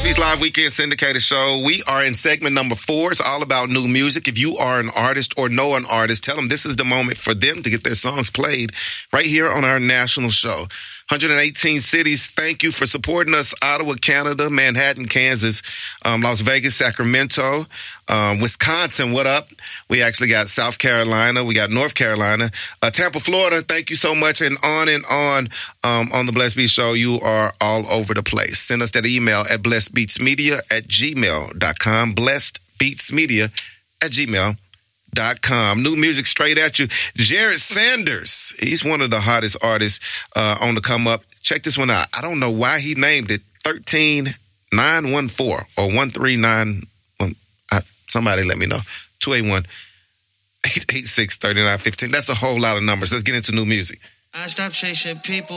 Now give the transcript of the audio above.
Blessed Beats Live Weekend Syndicated Show. We are in segment number 4. It's all about new music. If you are an artist or know an artist, tell them this is the moment for them to get their songs played right here on our national show. 118 cities, thank you for supporting us. Ottawa, Canada, Manhattan, Kansas, Las Vegas, Sacramento, Wisconsin, what up? We actually got South Carolina. We got North Carolina. Tampa, Florida, thank you so much. And on the Blessed Beats Show, you are all over the place. Send us that email at blessedbeatsmedia@gmail.com. blessedbeatsmedia@gmail.com. New music straight at you. Jared Sanders, he's one of the hottest artists on the come up. Check this one out. I don't know why he named it 13914 or 1391. Somebody let me know. 281-886-3915. That's a whole lot of numbers. Let's get into new music. I stopped chasing people.